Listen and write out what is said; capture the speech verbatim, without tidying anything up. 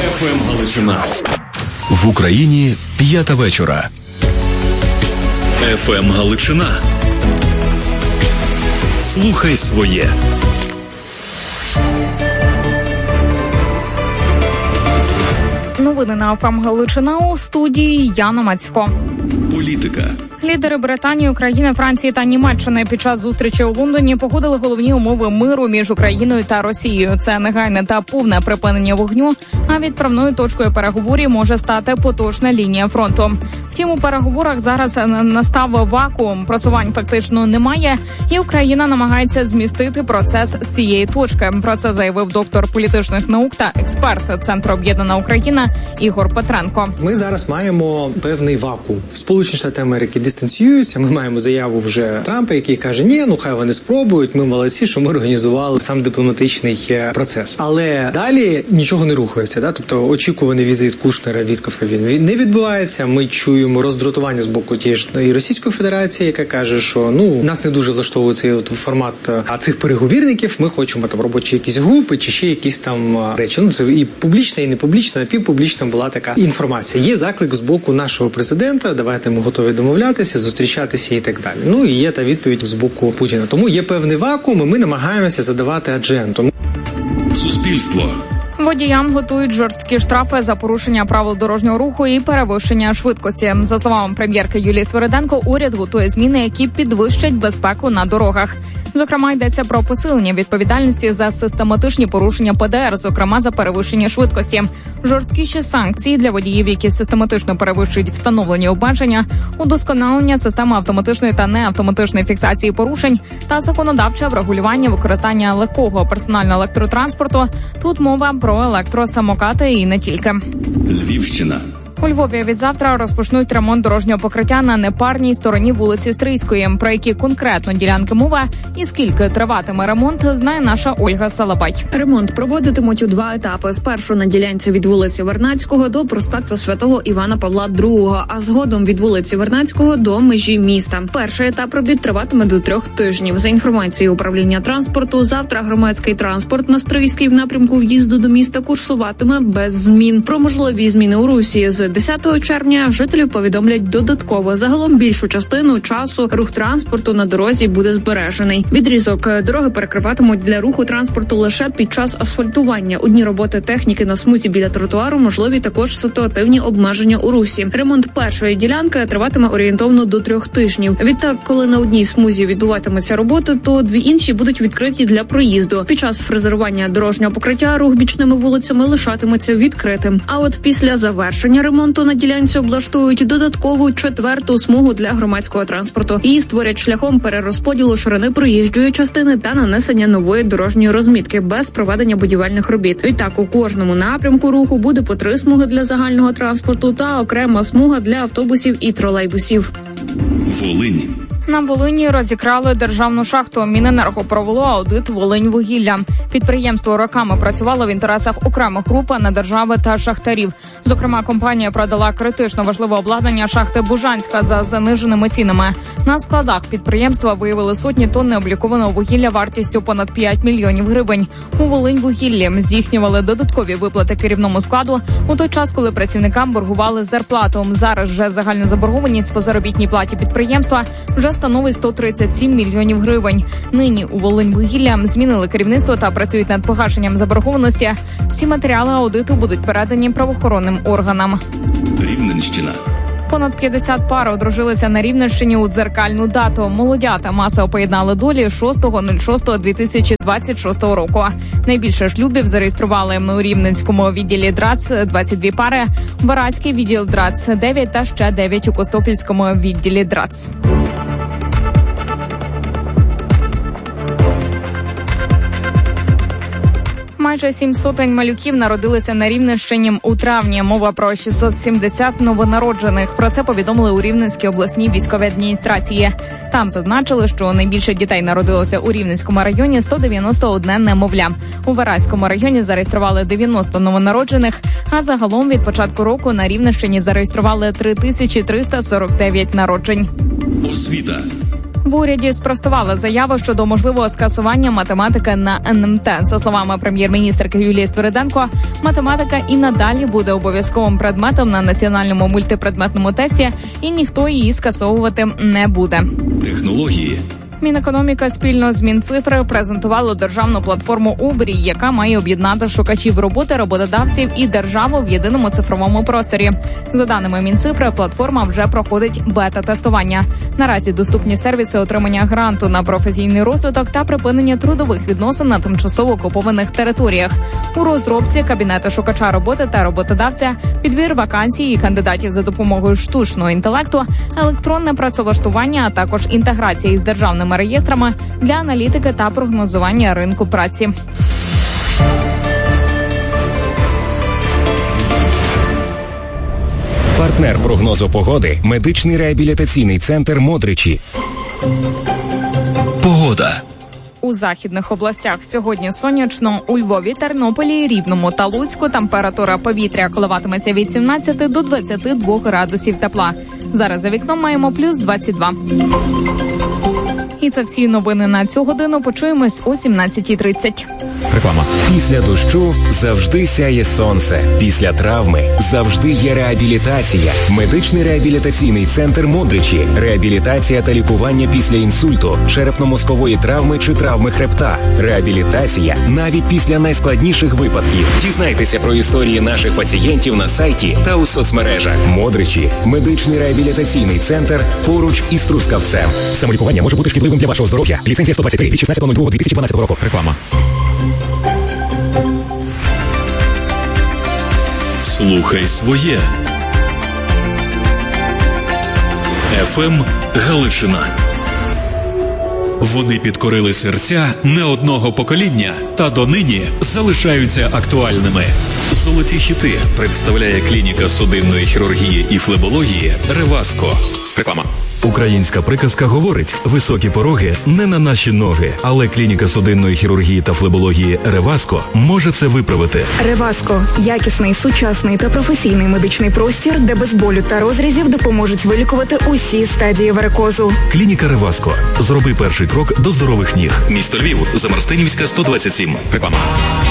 еф ем Галичина. В Україні п'ята вечора. еф ем Галичина. Слухай своє. Новини на еф ем Галичина, у студії Яна Мацько. Політика. Лідери Британії, України, Франції та Німеччини під час зустрічі у Лондоні погодили головні умови миру між Україною та Росією. Це негайне та повне припинення вогню, а відправною точкою переговорів може стати поточна лінія фронту. Втім, у переговорах зараз настав вакуум, просувань фактично немає, і Україна намагається змістити процес з цієї точки. Про це заявив доктор політичних наук та експерт Центру Об'єднана Україна Ігор Петренко. Ми зараз маємо певний вакуум. Сполучені Штати Америки дистанціюються, ми маємо заяву вже Трампа, який каже, ні, ну хай вони спробують, ми молодці, що ми організували сам дипломатичний процес. Але далі нічого не рухається, да? Тобто очікуваний візит Кушнера, Віткофа, він не відбувається. Ми чуємо роздратування з боку тієї ж і Російської Федерації, яка каже, що ну нас не дуже влаштовує цей от формат а цих переговірників, ми хочемо там робочі якісь групи чи ще якісь там речі. Ну це і публічна, і не публічна, напівпублічна була така інформація. Є заклик з боку нашого президента, давайте ми готові домовлятися, зустрічатися і так далі. Ну і є та відповідь з боку Путіна. Тому є певний вакуум, і ми намагаємося задавати адженду. Суспільство. Водіям готують жорсткі штрафи за порушення правил дорожнього руху і перевищення швидкості. За словами прем'єрки Юлії Свериденко, уряд готує зміни, які підвищать безпеку на дорогах. Зокрема, йдеться про посилення відповідальності за систематичні порушення пе де ер, зокрема за перевищення швидкості. Жорсткіші санкції для водіїв, які систематично перевищують встановлені обмеження, удосконалення системи автоматичної та неавтоматичної фіксації порушень та законодавче врегулювання використання легкого персонального електротранспорту. Тут мова про електросамокати і не тільки. Львівщина. У Львові від завтра розпочнуть ремонт дорожнього покриття на непарній стороні вулиці Стрийської. Про які конкретно ділянки мова і скільки триватиме ремонт, знає наша Ольга Салабай. Ремонт проводитимуть у два етапи. Спершу на ділянці від вулиці Вернадського до проспекту Святого Івана Павла другого, а згодом від вулиці Вернадського до межі міста. Перший етап робіт триватиме до трьох тижнів. За інформацією управління транспорту, завтра громадський транспорт на Стрийській в напрямку в'їзду до міста курсуватиме без змін. Про можливі зміни у русі з десятого червня жителів повідомлять додатково. Загалом більшу частину часу рух транспорту на дорозі буде збережений. Відрізок дороги перекриватимуть для руху транспорту лише під час асфальтування. У дні роботи техніки на смузі біля тротуару можливі також ситуативні обмеження у русі. Ремонт першої ділянки триватиме орієнтовно до трьох тижнів. Відтак, коли на одній смузі відбуватимуться роботи, то дві інші будуть відкриті для проїзду. Під час фрезерування дорожнього покриття рух бічними вулицями лишатиметься відкритим. А от після завершення ремонту на ділянці облаштують додаткову четверту смугу для громадського транспорту. Її створять шляхом перерозподілу ширини проїжджої частини та нанесення нової дорожньої розмітки без проведення будівельних робіт. Відтак у кожному напрямку руху буде по три смуги для загального транспорту та окрема смуга для автобусів і тролейбусів. Волинь. На Волині розікрали державну шахту. Міненерго провело аудит «Волиньвугілля». Підприємство роками працювало в інтересах окремих груп, а не держави та шахтарів. Зокрема, компанія продала критично важливе обладнання шахти Бужанська за заниженими цінами. На складах підприємства виявили сотні тонн необлікованого вугілля вартістю понад п'ять мільйонів гривень. У «Волиньвугіллі» здійснювали додаткові виплати керівному складу у той час, коли працівникам боргували зарплату. Зараз же загальна заборгованість по заробітній платі підприємства вже становить сто тридцять сім мільйонів гривень. Нині у «Волиньвугілля» змінили керівництво та працюють над погашенням заборгованості. Всі матеріали аудиту будуть передані правоохоронним органам. Рівненщина. Понад п'ятдесят пар одружилися на Рівненщині у дзеркальну дату. Молодята масово поєднали долі шостого шостого дві тисячі двадцять шостого року. Найбільше шлюбів зареєстрували у Рівненському відділі ДРАЦ двадцять дві пари, Вараський відділ ДРАЦ дев'ять та ще дев'ять у Костопільському відділі ДРАЦ. Майже сім сотень малюків народилися на Рівненщині у травні. Мова про шістсот сімдесят новонароджених. Про це повідомили у Рівненській обласній військовій адміністрації. Там зазначили, що найбільше дітей народилося у Рівненському районі – сто дев'яносто одне немовля. У Вараському районі зареєстрували дев'яносто новонароджених, а загалом від початку року на Рівненщині зареєстрували три тисячі триста сорок дев'ять народжень. Освіта. В уряді спростували заяву щодо можливого скасування математики на ен ем те. За словами прем'єр-міністрки Юлії Свириденко, математика і надалі буде обов'язковим предметом на національному мультипредметному тесті, і ніхто її скасовувати не буде. Технології. Мінекономіка спільно з Мінцифри презентувало державну платформу «Обрій», яка має об'єднати шукачів роботи, роботодавців і державу в єдиному цифровому просторі. За даними Мінцифри, платформа вже проходить бета-тестування. Наразі доступні сервіси отримання гранту на професійний розвиток та припинення трудових відносин на тимчасово окупованих територіях. У розробці кабінети шукача роботи та роботодавця, підбір вакансій і кандидатів за допомогою штучного інтелекту, електронне працевлаштування, а також інтеграція із державними реєстрами для аналітики та прогнозування ринку праці. Партнер прогнозу погоди – медичний реабілітаційний центр «Модричі». Погода. У західних областях сьогодні сонячно, у Львові, Тернополі, Рівному та Луцьку температура повітря коливатиметься від сімнадцяти до двадцяти двох градусів тепла. Зараз за вікном маємо плюс двадцять два. І це всі новини на цю годину. Почуємось о сімнадцятій тридцять. Реклама. Після дощу завжди сяє сонце. Після травми завжди є реабілітація. Медичний реабілітаційний центр «Модричі». Реабілітація та лікування після інсульту, черепно-мозкової травми чи травми хребта. Реабілітація навіть після найскладніших випадків. Дізнайтеся про історії наших пацієнтів на сайті та у соцмережах. «Модричі» – медичний реабілітаційний центр поруч із Трускавцем. Самолікування може бути шкідливим для вашого здоров'я. Ліцензія сто двадцять три від шістнадцятого лютого дві тисячі дванадцятого року. Реклама. Слухай своє. еф ем Галичина. Вони підкорили серця не одного покоління та донині залишаються актуальними. Золоті хіти представляє клініка судинної хірургії і флебології «Реваско». Реклама. Українська приказка говорить: високі пороги не на наші ноги, але клініка судинної хірургії та флебології «Реваско» може це виправити. «Реваско» – якісний, сучасний та професійний медичний простір, де без болю та розрізів допоможуть вилікувати усі стадії варикозу. Клініка «Реваско». Зроби перший крок до здорових ніг. Місто Львів, Замарстинівська, сто двадцять сім. Реклама.